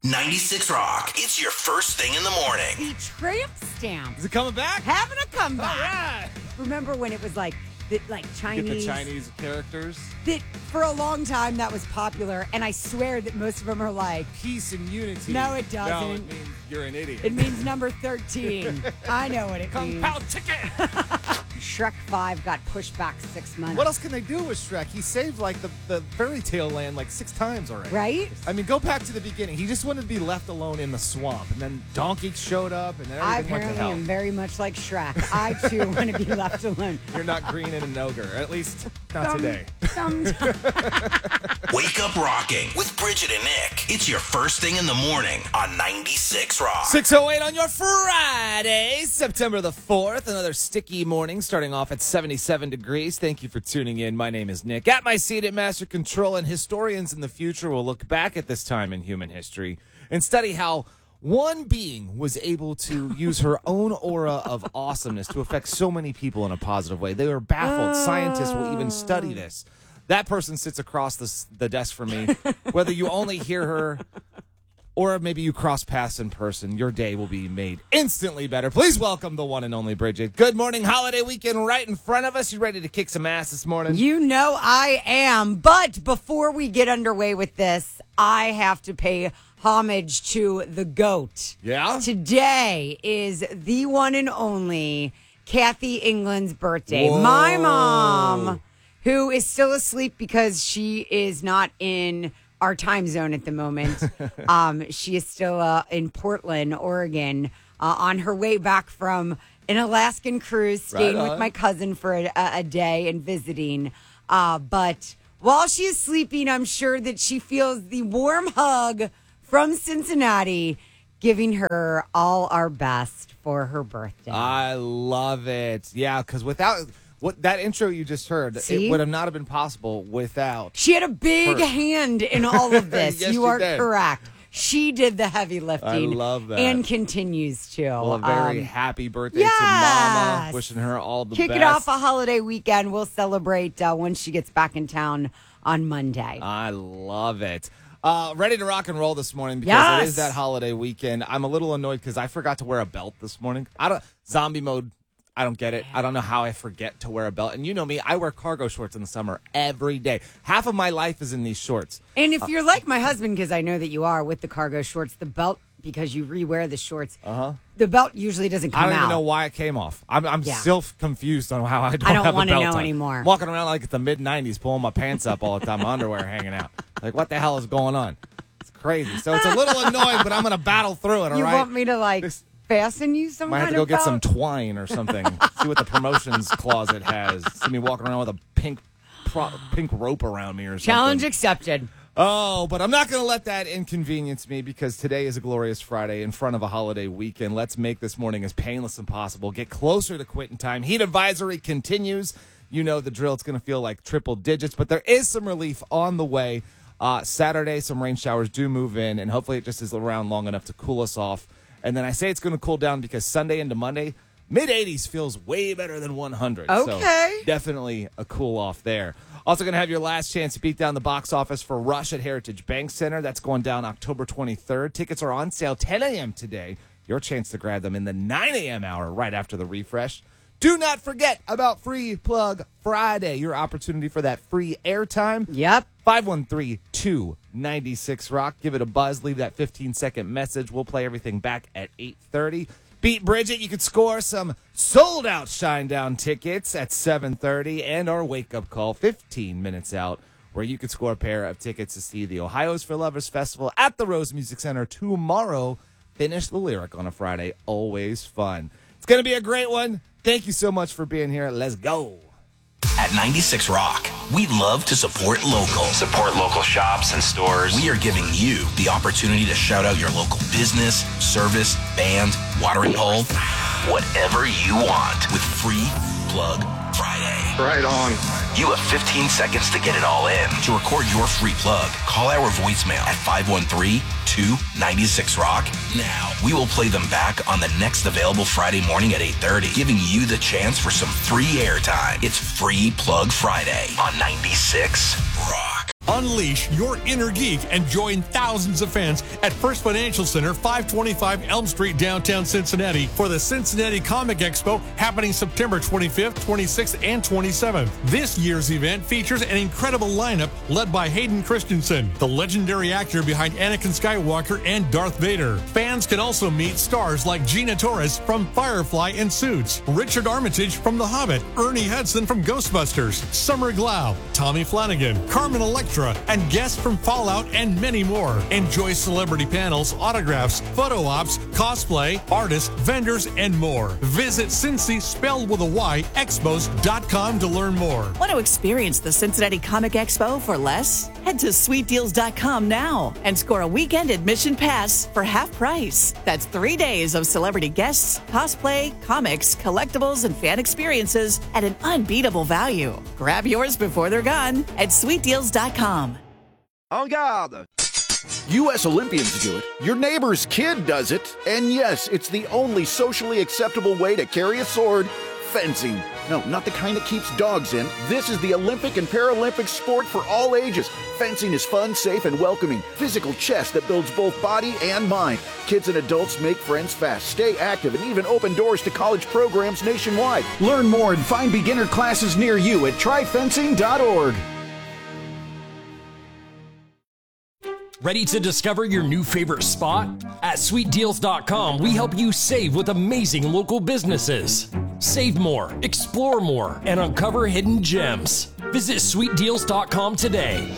96 Rock. It's your first thing in the morning. The tramp stamp. Is it coming back? Having a comeback. All right. Remember when it was like Chinese? Get the Chinese characters. That for a long time that was popular, and I swear that most of them are like Peace and unity. No, it doesn't. No, it means you're an idiot. It means number 13. I know what it Kung means. Pao Chicken. Shrek 5 got pushed back 6 months. What else can they do with Shrek? He saved like the fairy tale land like 6 times already. Right? I mean, go back to the beginning. He just wanted to be left alone in the swamp, and then Donkey showed up, and then I everything went to apparently hell. am very much like Shrek. I too want to be left alone. You're not green and an ogre, at least not today. Wake up rocking with Bridget and Nick. It's your first thing in the morning on 96 Rock. 6:08 on your Friday, September the 4th. Another sticky morning starting off at 77 degrees. Thank you for tuning in. My name is Nick. At my seat at Master Control, and historians in the future will look back at this time in human history and study how one being was able to use her own aura of awesomeness to affect so many people in a positive way. They were baffled. Scientists will even study this. That person sits across the desk from me. Whether you only hear her or maybe you cross paths in person, your day will be made instantly better. Please welcome the one and only Bridget. Good morning, holiday weekend right in front of us. You ready to kick some ass this morning? You know I am. But before we get underway with this, I have to pay homage to the GOAT. Yeah? Today is the one and only Kathy England's birthday. Whoa. My mom, who is still asleep because she is not in our time zone at the moment. She is still in Portland, Oregon, on her way back from an Alaskan cruise, staying with my cousin for a day and visiting. But while she is sleeping, I'm sure that she feels the warm hug from Cincinnati, giving her all our best for her birthday. I love it. Yeah, because without that intro you just heard, See? it would have not have been possible without. She had a big hand in all of this. Yes, you she are did. correct. She did the heavy lifting. I love that. And continues to. Well, a very happy birthday yes. to Mama. Wishing her all the Kick best. it off a holiday weekend. We'll celebrate when she gets back in town on Monday. I love it. Ready to rock and roll this morning because it is that holiday weekend. I'm a little annoyed because I forgot to wear a belt this morning. Zombie mode. I don't get it. I don't know how I forget to wear a belt. And you know me, I wear cargo shorts in the summer every day. Half of my life is in these shorts. And if you're like my husband, because I know that you are with the cargo shorts, the belt, because you re-wear the shorts, the belt usually doesn't come out. I don't even know why it came off. I'm still confused on how I don't have a belt want to know on. anymore. I'm walking around like it's the mid-'90s, pulling my pants up all the time, my underwear hanging out. Like, what the hell is going on? It's crazy. So it's a little annoying, but I'm going to battle through it, all right? You want me to, fasten you some might have kind to go of get belt? some twine or something. See what the promotions closet has. See me walking around with a pink rope around me or something. Challenge accepted. Oh, but I'm not going to let that inconvenience me because today is a glorious Friday in front of a holiday weekend. Let's make this morning as painless as possible. Get closer to quitting time. Heat advisory continues. You know the drill. It's going to feel like triple digits, but there is some relief on the way. Saturday, some rain showers do move in, and hopefully it just is around long enough to cool us off. And then I say it's going to cool down because Sunday into Monday, mid-80s feels way better than 100. Okay. So definitely a cool off there. Also going to have your last chance to beat down the box office for Rush at Heritage Bank Center. That's going down October 23rd. Tickets are on sale 10 a.m. today. Your chance to grab them in the 9 a.m. hour right after the refresh. Do not forget about Free Plug Friday, your opportunity for that free airtime. Yep. 513-296-ROCK. Give it a buzz. Leave that 15-second message. We'll play everything back at 8:30. Beat Bridget. You could score some sold-out Shinedown tickets at 7:30 and our wake-up call 15 minutes out, where you could score a pair of tickets to see the Ohio's for Lovers Festival at the Rose Music Center tomorrow. Finish the lyric on a Friday. Always fun. It's going to be a great one. Thank you so much for being here. Let's go. At 96 Rock, we love to support local. Support local shops and stores. We are giving you the opportunity to shout out your local business, service, band, watering hole, whatever you want with Free Plug Friday. Right on. You have 15 seconds to get it all in. To record your free plug, call our voicemail at 513-296-ROCK. Now, we will play them back on the next available Friday morning at 8:30, giving you the chance for some free airtime. It's Free Plug Friday on 96 Rock. Unleash your inner geek and join thousands of fans at First Financial Center, 525 Elm Street, downtown Cincinnati, for the Cincinnati Comic Expo happening September 25th, 26th, and 27th. This year's event features an incredible lineup led by Hayden Christensen, the legendary actor behind Anakin Skywalker and Darth Vader. Fans can also meet stars like Gina Torres from Firefly and Suits, Richard Armitage from The Hobbit, Ernie Hudson from Ghostbusters, Summer Glau, Tommy Flanagan, Carmen Electra, and guests from Fallout and many more. Enjoy celebrity panels, autographs, photo ops, cosplay, artists, vendors, and more. Visit Cincy, spelled with a Y, expos.com to learn more. Want to experience the Cincinnati Comic Expo for less? Head to sweetdeals.com now and score a weekend admission pass for half price. That's 3 days of celebrity guests, cosplay, comics, collectibles, and fan experiences at an unbeatable value. Grab yours before they're gone at sweetdeals.com. En garde! U.S. Olympians do it. Your neighbor's kid does it. And yes, it's the only socially acceptable way to carry a sword: fencing. No, not the kind that keeps dogs in. This is the Olympic and Paralympic sport for all ages. Fencing is fun, safe, and welcoming. Physical chess that builds both body and mind. Kids and adults make friends fast, stay active, and even open doors to college programs nationwide. Learn more and find beginner classes near you at tryfencing.org. Ready to discover your new favorite spot? At SweetDeals.com, we help you save with amazing local businesses. Save more, explore more, and uncover hidden gems. Visit SweetDeals.com today.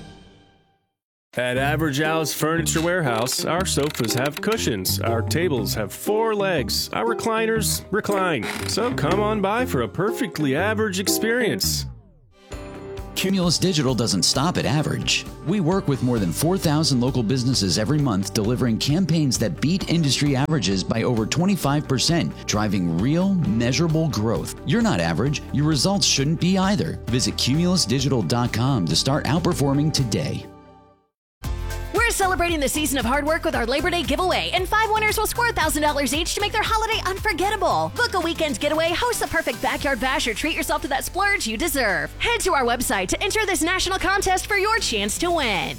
At Average Al's Furniture Warehouse, our sofas have cushions, our tables have 4 legs, our recliners recline. So come on by for a perfectly average experience. Cumulus Digital doesn't stop at average. We work with more than 4,000 local businesses every month, delivering campaigns that beat industry averages by over 25%, driving real, measurable growth. You're not average. Your results shouldn't be either. Visit cumulusdigital.com to start outperforming today. We're celebrating the season of hard work with our Labor Day giveaway, and 5 winners will score $1,000 each to make their holiday unforgettable. Book a weekend getaway, host the perfect backyard bash, or treat yourself to that splurge you deserve. Head to our website to enter this national contest for your chance to win.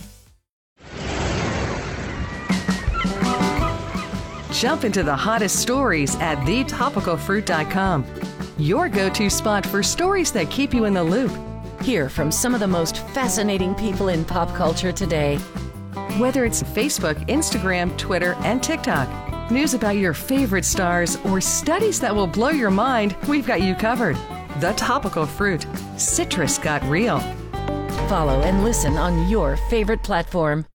Jump into the hottest stories at thetopicalfruit.com. Your go-to spot for stories that keep you in the loop. Hear from some of the most fascinating people in pop culture today. Whether it's Facebook, Instagram, Twitter, and TikTok, news about your favorite stars, or studies that will blow your mind, we've got you covered. The Topical Fruit. Citrus got real. Follow and listen on your favorite platform.